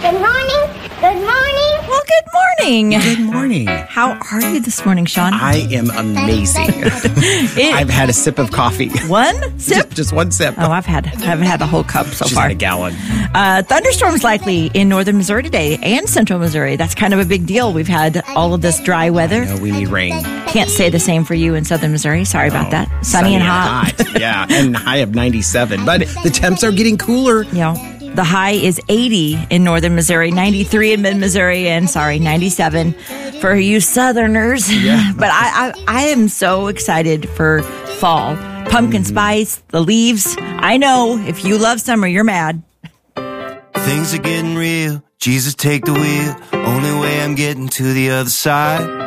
Good morning. Good morning. Well, good morning. Good morning. How are you this morning, Sean? I am amazing. I've had a sip of coffee. One sip? Just one sip. Oh, I've had a whole cup so She's far. had a gallon. Thunderstorms likely in northern Missouri today and central Missouri. That's kind of a big deal. We've had all of this dry weather. No, we need rain. Can't say the same for you in southern Missouri. Sorry about that. Sunny and hot. Yeah, and high of 97. But the temps are getting cooler. You know, the high is 80 in northern Missouri, 93 in mid-Missouri, and 97 for you southerners. Yeah. But I am so excited for fall. Pumpkin spice, the leaves. I know if you love summer, you're mad. Things are getting real. Jesus, take the wheel. Only way I'm getting to the other side.